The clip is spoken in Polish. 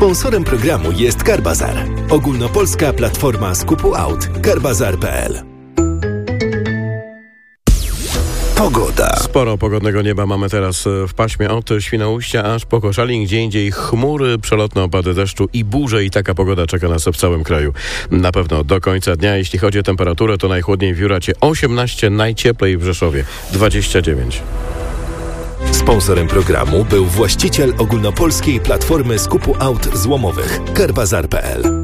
Sponsorem programu jest Carbazar, ogólnopolska platforma skupu aut. Carbazar.pl. Pogoda. Sporo pogodnego nieba mamy teraz w paśmie od Świnoujścia aż po Koszalin, gdzie indziej chmury, przelotne opady deszczu i burze, i taka pogoda czeka nas w całym kraju. Na pewno do końca dnia. Jeśli chodzi o temperaturę, to najchłodniej w Juracie 18, najcieplej w Rzeszowie 29. Sponsorem programu był właściciel ogólnopolskiej platformy skupu aut złomowych Carbazar.pl.